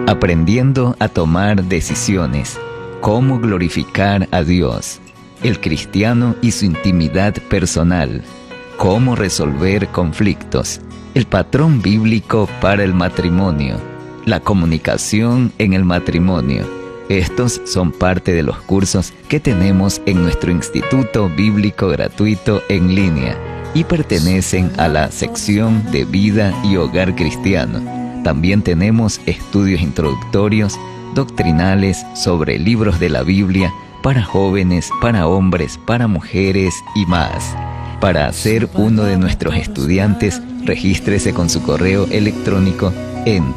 Aprendiendo a tomar decisiones. Cómo glorificar a Dios. El cristiano y su intimidad personal. Cómo resolver conflictos. El patrón bíblico para el matrimonio. La comunicación en el matrimonio. Estos son parte de los cursos que tenemos en nuestro Instituto Bíblico Gratuito en línea y pertenecen a la sección de Vida y Hogar Cristiano. También tenemos estudios introductorios, doctrinales sobre libros de la Biblia para jóvenes, para hombres, para mujeres y más. Para ser uno de nuestros estudiantes, regístrese con su correo electrónico en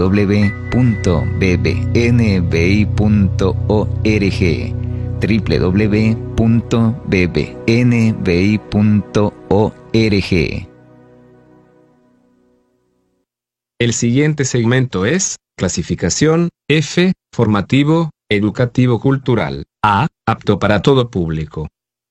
www.bbnbi.org www.bbnbi.org. El siguiente segmento es clasificación F, formativo, educativo cultural. A, apto para todo público.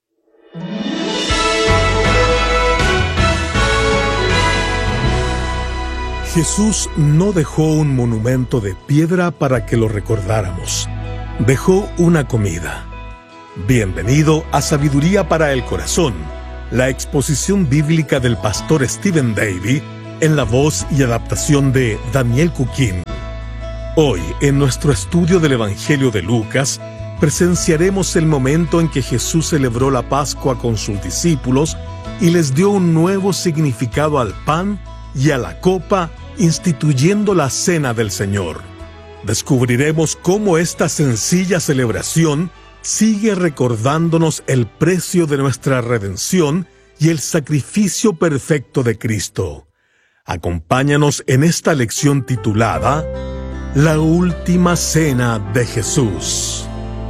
Jesús no dejó un monumento de piedra para que lo recordáramos. Dejó una comida. Bienvenido a Sabiduría para el Corazón, la exposición bíblica del pastor Stephen Davey en la voz y adaptación de Daniel Cuquín. Hoy, en nuestro estudio del Evangelio de Lucas, presenciaremos el momento en que Jesús celebró la Pascua con sus discípulos y les dio un nuevo significado al pan y a la copa, instituyendo la Cena del Señor. Descubriremos cómo esta sencilla celebración sigue recordándonos el precio de nuestra redención y el sacrificio perfecto de Cristo. Acompáñanos en esta lección titulada La Última Cena de Jesús.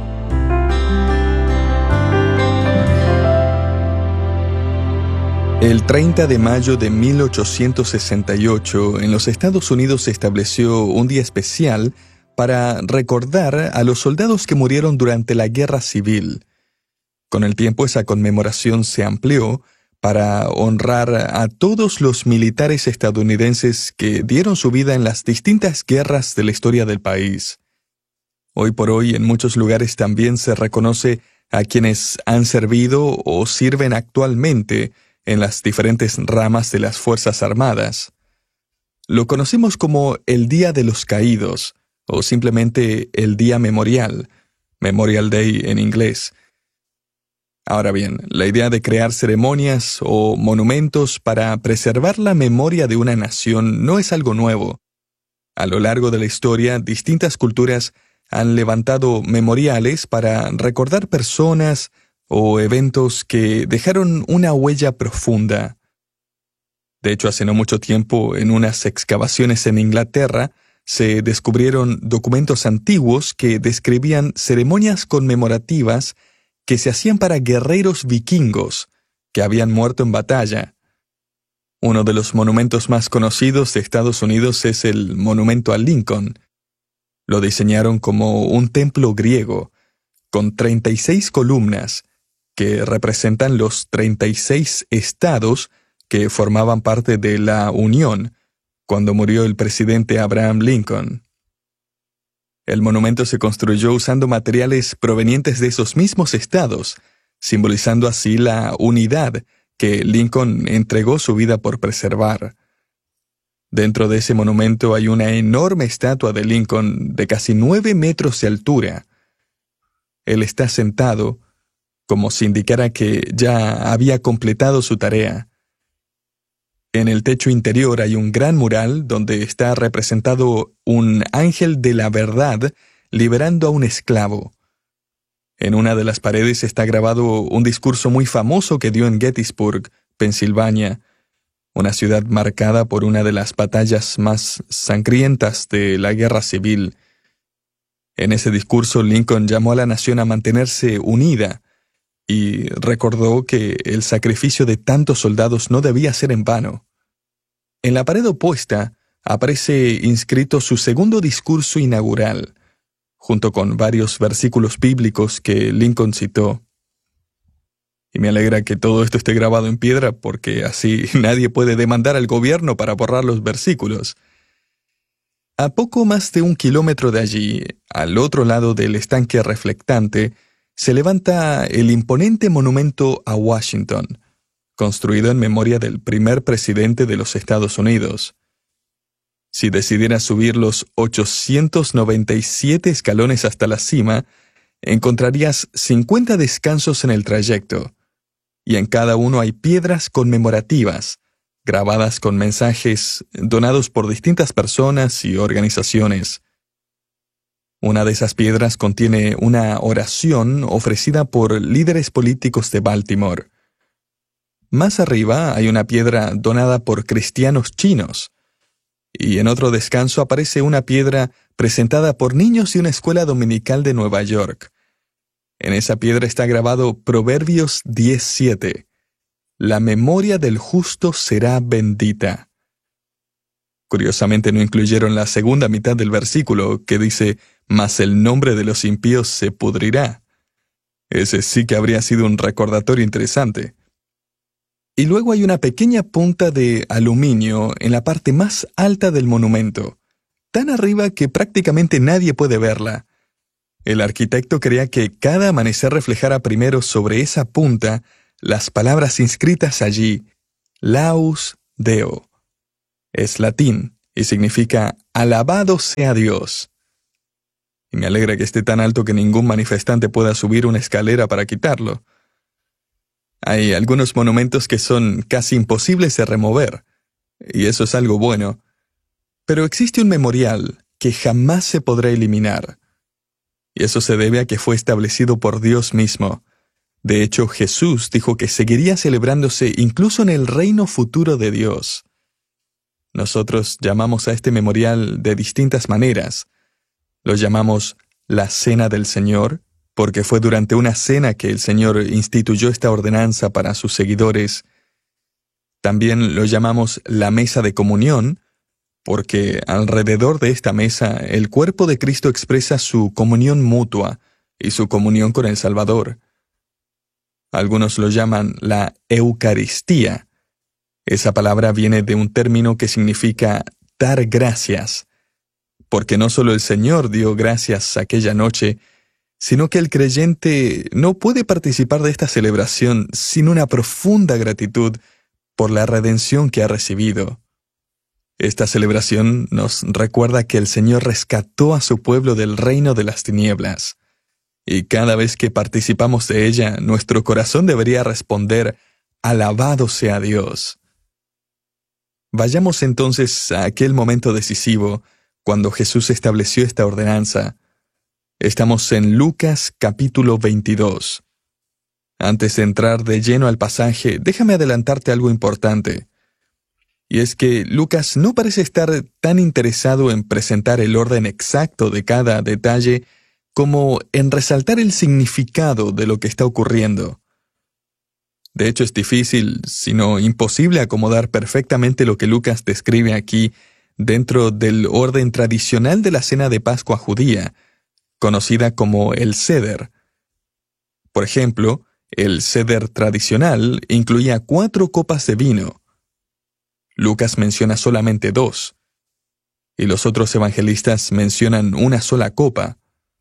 El 30 de mayo de 1868, en los Estados Unidos se estableció un día especial para recordar a los soldados que murieron durante la Guerra Civil. Con el tiempo esa conmemoración se amplió para honrar a todos los militares estadounidenses que dieron su vida en las distintas guerras de la historia del país. Hoy por hoy, en muchos lugares también se reconoce a quienes han servido o sirven actualmente en las diferentes ramas de las Fuerzas Armadas. Lo conocemos como el Día de los Caídos, o simplemente el Día Memorial, Memorial Day en inglés. Ahora bien, la idea de crear ceremonias o monumentos para preservar la memoria de una nación no es algo nuevo. A lo largo de la historia, distintas culturas han levantado memoriales para recordar personas o eventos que dejaron una huella profunda. De hecho, hace no mucho tiempo, en unas excavaciones en Inglaterra, se descubrieron documentos antiguos que describían ceremonias conmemorativas que se hacían para guerreros vikingos que habían muerto en batalla. Uno de los monumentos más conocidos de Estados Unidos es el Monumento a Lincoln. Lo diseñaron como un templo griego, con 36 columnas, que representan los 36 estados que formaban parte de la Unión cuando murió el presidente Abraham Lincoln. El monumento se construyó usando materiales provenientes de esos mismos estados, simbolizando así la unidad que Lincoln entregó su vida por preservar. Dentro de ese monumento hay una enorme estatua de Lincoln de casi 9 metros de altura. Él está sentado, como si indicara que ya había completado su tarea. En el techo interior hay un gran mural donde está representado un ángel de la verdad liberando a un esclavo. En una de las paredes está grabado un discurso muy famoso que dio en Gettysburg, Pensilvania, una ciudad marcada por una de las batallas más sangrientas de la Guerra Civil. En ese discurso, Lincoln llamó a la nación a mantenerse unida y recordó que el sacrificio de tantos soldados no debía ser en vano. En la pared opuesta aparece inscrito su segundo discurso inaugural, junto con varios versículos bíblicos que Lincoln citó. Y me alegra que todo esto esté grabado en piedra porque así nadie puede demandar al gobierno para borrar los versículos. A poco más de 1 kilómetro de allí, al otro lado del estanque reflectante, se levanta el imponente monumento a Washington, construido en memoria del primer presidente de los Estados Unidos. Si decidieras subir los 897 escalones hasta la cima, encontrarías 50 descansos en el trayecto, y en cada uno hay piedras conmemorativas, grabadas con mensajes donados por distintas personas y organizaciones. Una de esas piedras contiene una oración ofrecida por líderes políticos de Baltimore. Más arriba hay una piedra donada por cristianos chinos, y en otro descanso aparece una piedra presentada por niños de una escuela dominical de Nueva York. En esa piedra está grabado Proverbios 10:7. La memoria del justo será bendita. Curiosamente no incluyeron la segunda mitad del versículo, que dice, mas el nombre de los impíos se pudrirá. Ese sí que habría sido un recordatorio interesante. Y luego hay una pequeña punta de aluminio en la parte más alta del monumento, tan arriba que prácticamente nadie puede verla. El arquitecto quería que cada amanecer reflejara primero sobre esa punta las palabras inscritas allí, Laus Deo. Es latín y significa alabado sea Dios. Y me alegra que esté tan alto que ningún manifestante pueda subir una escalera para quitarlo. Hay algunos monumentos que son casi imposibles de remover, y eso es algo bueno. Pero existe un memorial que jamás se podrá eliminar. Y eso se debe a que fue establecido por Dios mismo. De hecho, Jesús dijo que seguiría celebrándose incluso en el reino futuro de Dios. Nosotros llamamos a este memorial de distintas maneras. Lo llamamos la Cena del Señor, porque fue durante una cena que el Señor instituyó esta ordenanza para sus seguidores. También lo llamamos la Mesa de Comunión, porque alrededor de esta mesa el cuerpo de Cristo expresa su comunión mutua y su comunión con el Salvador. Algunos lo llaman la Eucaristía. Esa palabra viene de un término que significa dar gracias, porque no solo el Señor dio gracias aquella noche, sino que el creyente no puede participar de esta celebración sin una profunda gratitud por la redención que ha recibido. Esta celebración nos recuerda que el Señor rescató a su pueblo del reino de las tinieblas, y cada vez que participamos de ella, nuestro corazón debería responder, alabado sea Dios. Vayamos entonces a aquel momento decisivo, cuando Jesús estableció esta ordenanza. Estamos en Lucas capítulo 22. Antes de entrar de lleno al pasaje, déjame adelantarte algo importante. Y es que Lucas no parece estar tan interesado en presentar el orden exacto de cada detalle como en resaltar el significado de lo que está ocurriendo. De hecho, es difícil, si no imposible, acomodar perfectamente lo que Lucas describe aquí dentro del orden tradicional de la cena de Pascua judía, conocida como el Seder. Por ejemplo, el Seder tradicional incluía 4 copas de vino. Lucas menciona solamente 2, y los otros evangelistas mencionan una sola copa.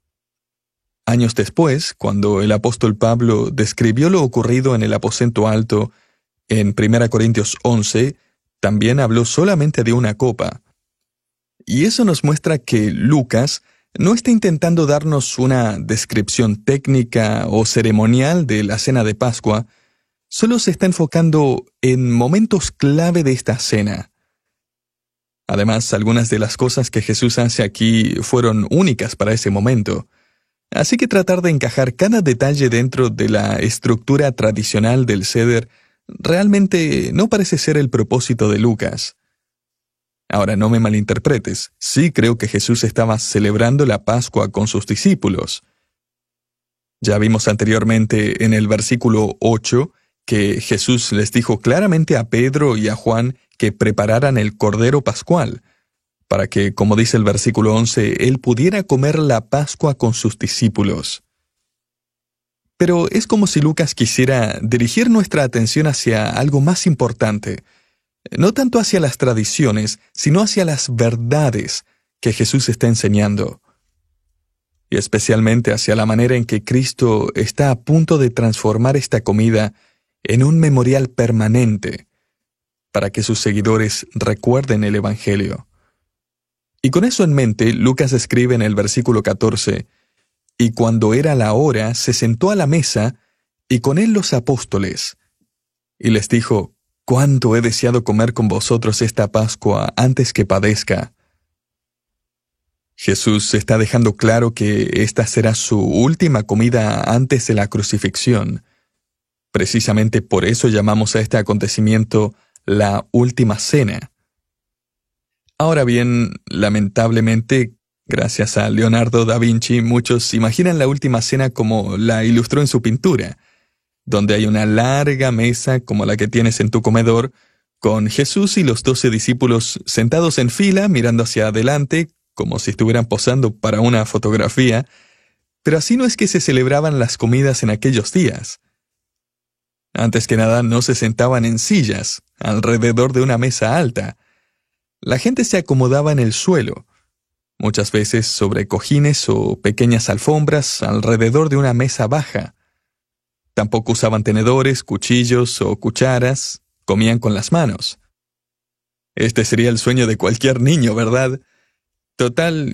Años después, cuando el apóstol Pablo describió lo ocurrido en el aposento alto, en 1 Corintios 11, también habló solamente de una copa. Y eso nos muestra que Lucas no está intentando darnos una descripción técnica o ceremonial de la cena de Pascua, solo se está enfocando en momentos clave de esta cena. Además, algunas de las cosas que Jesús hace aquí fueron únicas para ese momento. Así que tratar de encajar cada detalle dentro de la estructura tradicional del Seder realmente no parece ser el propósito de Lucas. Ahora, no me malinterpretes, sí creo que Jesús estaba celebrando la Pascua con sus discípulos. Ya vimos anteriormente en el versículo 8 que Jesús les dijo claramente a Pedro y a Juan que prepararan el Cordero Pascual, para que, como dice el versículo 11, él pudiera comer la Pascua con sus discípulos. Pero es como si Lucas quisiera dirigir nuestra atención hacia algo más importante, no tanto hacia las tradiciones, sino hacia las verdades que Jesús está enseñando, y especialmente hacia la manera en que Cristo está a punto de transformar esta comida en un memorial permanente para que sus seguidores recuerden el Evangelio. Y con eso en mente, Lucas escribe en el versículo 14, «Y cuando era la hora, se sentó a la mesa, y con él los apóstoles. Y les dijo, «¿Cuánto he deseado comer con vosotros esta Pascua antes que padezca?» Jesús está dejando claro que esta será su última comida antes de la crucifixión. Precisamente por eso llamamos a este acontecimiento la Última Cena. Ahora bien, lamentablemente, gracias a Leonardo da Vinci, muchos imaginan la Última Cena como la ilustró en su pintura, donde hay una larga mesa como la que tienes en tu comedor, con Jesús y los 12 discípulos sentados en fila mirando hacia adelante, como si estuvieran posando para una fotografía, pero así no es que se celebraban las comidas en aquellos días. Antes que nada, no se sentaban en sillas, alrededor de una mesa alta. La gente se acomodaba en el suelo, muchas veces sobre cojines o pequeñas alfombras alrededor de una mesa baja. Tampoco usaban tenedores, cuchillos o cucharas, comían con las manos. Este sería el sueño de cualquier niño, ¿verdad? Total,